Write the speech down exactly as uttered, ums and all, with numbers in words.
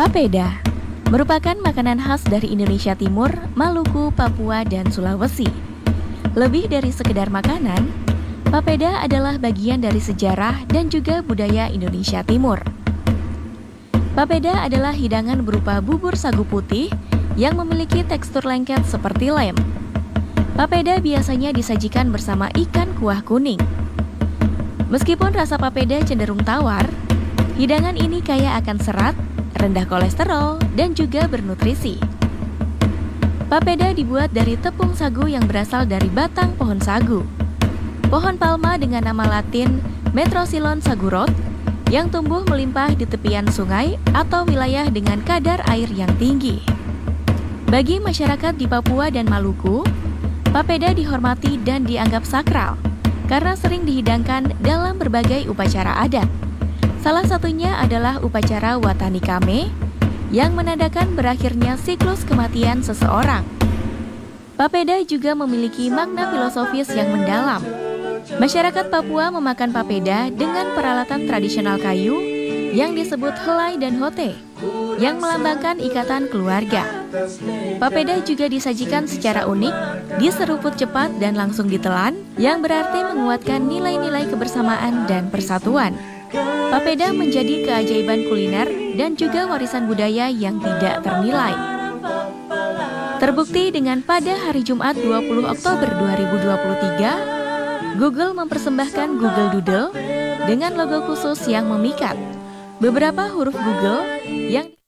Papeda merupakan makanan khas dari Indonesia Timur, Maluku, Papua, dan Sulawesi. Lebih dari sekedar makanan, papeda adalah bagian dari sejarah dan juga budaya Indonesia Timur. Papeda adalah hidangan berupa bubur sagu putih yang memiliki tekstur lengket seperti lem. Papeda biasanya disajikan bersama ikan kuah kuning. Meskipun rasa papeda cenderung tawar, hidangan ini kaya akan serat, rendah kolesterol, dan juga bernutrisi. Papeda dibuat dari tepung sagu yang berasal dari batang pohon sagu. Pohon palma dengan nama latin Metrosilon sagurot yang tumbuh melimpah di tepian sungai atau wilayah dengan kadar air yang tinggi. Bagi masyarakat di Papua dan Maluku, papeda dihormati dan dianggap sakral karena sering dihidangkan dalam berbagai upacara adat. Salah satunya adalah upacara Watani Kame yang menandakan berakhirnya siklus kematian seseorang. Papeda juga memiliki makna filosofis yang mendalam. Masyarakat Papua memakan papeda dengan peralatan tradisional kayu yang disebut helai dan hote, yang melambangkan ikatan keluarga. Papeda juga disajikan secara unik, diseruput cepat dan langsung ditelan, yang berarti menguatkan nilai-nilai kebersamaan dan persatuan. Papeda menjadi keajaiban kuliner dan juga warisan budaya yang tidak ternilai. Terbukti dengan pada hari Jumat dua puluh Oktober dua ribu dua puluh tiga, Google mempersembahkan Google Doodle dengan logo khusus yang memikat. Beberapa huruf Google yang